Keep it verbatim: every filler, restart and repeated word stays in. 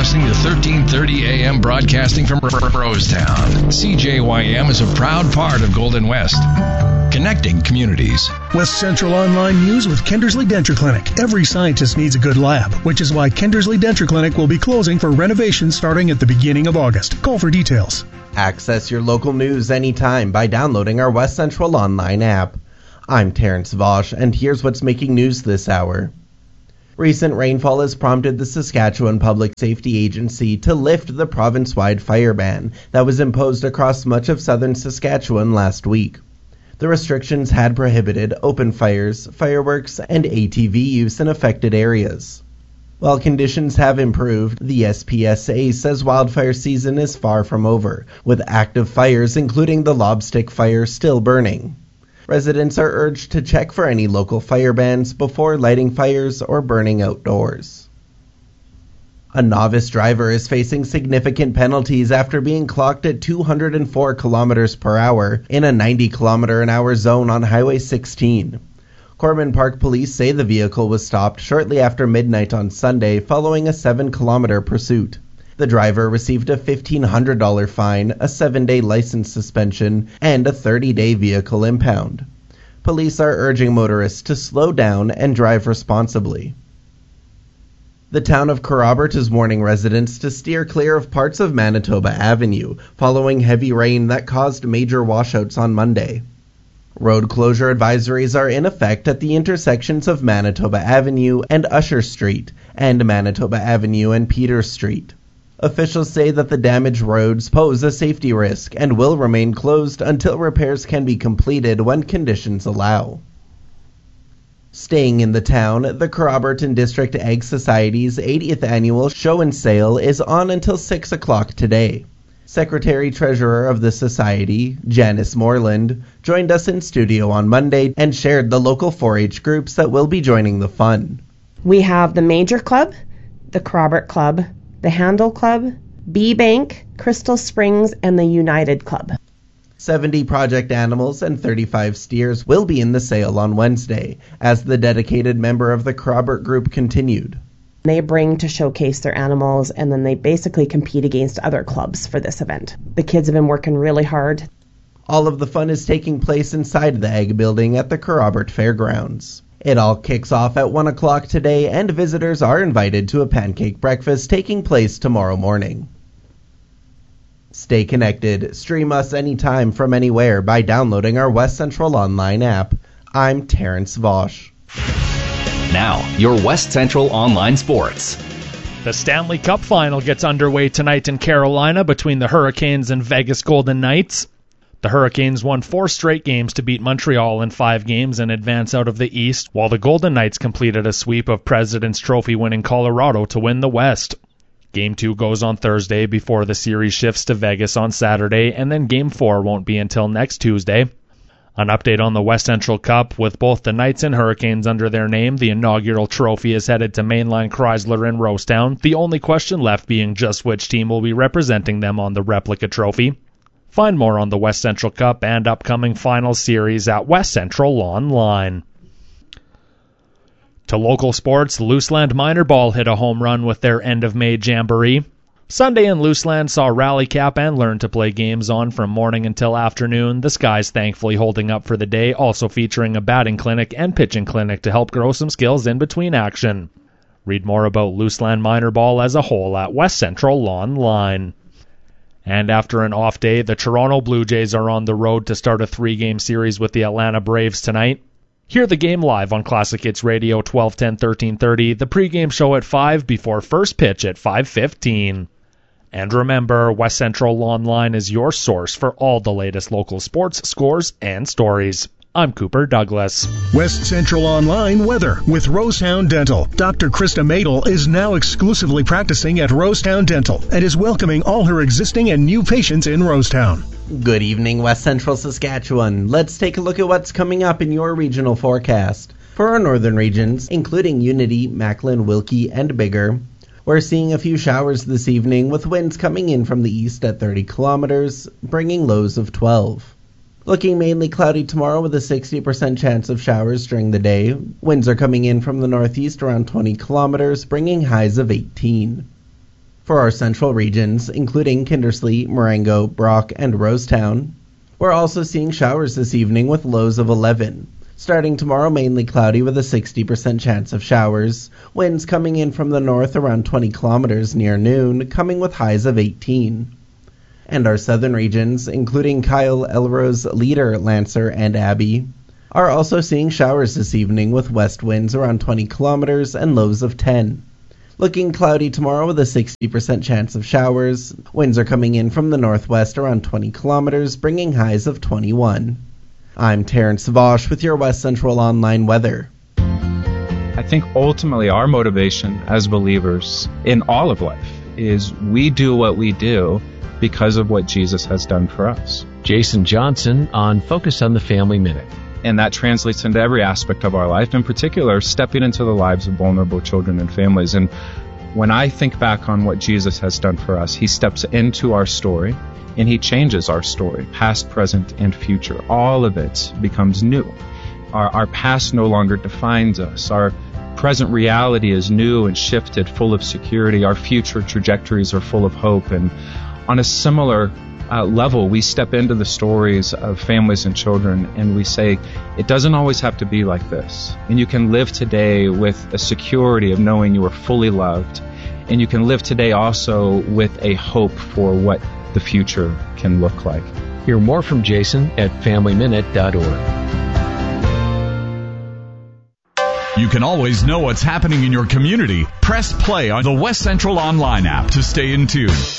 listening to thirteen thirty A M broadcasting from Rosetown. C J Y M is a proud part of Golden West, connecting communities. West Central Online News with Kendersley Denture Clinic. Every scientist needs a good lab, which is why Kendersley Denture Clinic will be closing for renovation starting at the beginning of August. Call for details. Access your local news anytime by downloading our West Central Online app. I'm Terrence Vosch, and here's what's making news this hour. Recent rainfall has prompted the Saskatchewan Public Safety Agency to lift the province-wide fire ban that was imposed across much of southern Saskatchewan last week. The restrictions had prohibited open fires, fireworks, and A T V use in affected areas. While conditions have improved, the S P S A says wildfire season is far from over, with active fires including the Lobstick Fire still burning. Residents are urged to check for any local fire bans before lighting fires or burning outdoors. A novice driver is facing significant penalties after being clocked at two hundred four kilometers per hour in a ninety kilometer an hour zone on Highway sixteen. Corbin Park police say the vehicle was stopped shortly after midnight on Sunday following a seven kilometer pursuit. The driver received a fifteen hundred dollars fine, a seven-day license suspension, and a thirty-day vehicle impound. Police are urging motorists to slow down and drive responsibly. The town of Kerrobert is warning residents to steer clear of parts of Manitoba Avenue following heavy rain that caused major washouts on Monday. Road closure advisories are in effect at the intersections of Manitoba Avenue and Usher Street, and Manitoba Avenue and Peters Street. Officials say that the damaged roads pose a safety risk and will remain closed until repairs can be completed when conditions allow. Staying in the town, the Kerrobert District Egg Society's eightieth annual show and sale is on until six o'clock today. Secretary-Treasurer of the Society, Janice Moreland, joined us in studio on Monday and shared the local four H groups that will be joining the fun. We have the Major Club, the Kerrobert Club, the Handel Club, B Bank, Crystal Springs, and the United Club. seventy project animals and thirty-five steers will be in the sale on Wednesday, as the dedicated member of the Kerrobert group continued. They bring to showcase their animals, and then they basically compete against other clubs for this event. The kids have been working really hard. All of the fun is taking place inside the Egg Building at the Kerrobert Fairgrounds. It all kicks off at one o'clock today, and visitors are invited to a pancake breakfast taking place tomorrow morning. Stay connected. Stream us anytime from anywhere by downloading our West Central Online app. I'm Terrence Vosch. Now, your West Central Online Sports. The Stanley Cup Final gets underway tonight in Carolina between the Hurricanes and Vegas Golden Knights. The Hurricanes won four straight games to beat Montreal in five games and advance out of the East, while the Golden Knights completed a sweep of President's Trophy winning Colorado to win the West. Game two goes on Thursday before the series shifts to Vegas on Saturday, and then Game four won't be until next Tuesday. An update on the West Central Cup. With both the Knights and Hurricanes under their name, the inaugural trophy is headed to Mainline Chrysler in Rosetown, the only question left being just which team will be representing them on the replica trophy. Find more on the West Central Cup and upcoming final series at West Central Online. To local sports, Looseland Minor Ball hit a home run with their end-of-May jamboree. Sunday in Looseland saw rally cap and learn to play games on from morning until afternoon, the skies thankfully holding up for the day, also featuring a batting clinic and pitching clinic to help grow some skills in between action. Read more about Looseland Minor Ball as a whole at West Central Online. And after an off day, the Toronto Blue Jays are on the road to start a three-game series with the Atlanta Braves tonight. Hear the game live on Classic Hits Radio twelve ten, thirteen thirty, the pregame show at five before first pitch at five fifteen. And remember, West Central Online is your source for all the latest local sports, scores, and stories. I'm Cooper Douglas. West Central Online weather with Rosetown Dental. Doctor Krista Madel is now exclusively practicing at Rosetown Dental and is welcoming all her existing and new patients in Rosetown. Good evening, West Central Saskatchewan. Let's take a look at what's coming up in your regional forecast. For our northern regions, including Unity, Macklin, Wilkie, and Biggar, we're seeing a few showers this evening with winds coming in from the east at thirty kilometers, bringing lows of twelve. Looking mainly cloudy tomorrow with a sixty percent chance of showers during the day. Winds are coming in from the northeast around twenty kilometers, bringing highs of eighteen. For our central regions, including Kindersley, Marengo, Brock, and Rosetown, we're also seeing showers this evening with lows of eleven. Starting tomorrow, mainly cloudy with a sixty percent chance of showers. Winds coming in from the north around twenty kilometers near noon, coming with highs of eighteen. And our southern regions, including Kyle, Elrose, Leader, Lancer, and Abbey, are also seeing showers this evening with west winds around twenty kilometers and lows of ten. Looking cloudy tomorrow with a sixty percent chance of showers. Winds are coming in from the northwest around twenty kilometers, bringing highs of twenty-one. I'm Terrence Vosh with your West Central Online weather. I think ultimately our motivation as believers in all of life is we do what we do because of what Jesus has done for us. Jason Johnson on Focus on the Family Minute. And that translates into every aspect of our life, in particular, stepping into the lives of vulnerable children and families. And when I think back on what Jesus has done for us, he steps into our story and he changes our story, past, present, and future. All of it becomes new. Our, our past no longer defines us. Our present reality is new and shifted, full of security. Our future trajectories are full of hope. And on a similar Uh, level, we step into the stories of families and children and we say, it doesn't always have to be like this. And you can live today with a security of knowing you are fully loved. And you can live today also with a hope for what the future can look like. Hear more from Jason at family minute dot org. You can always know what's happening in your community. Press play on the West Central Online app to stay in tune.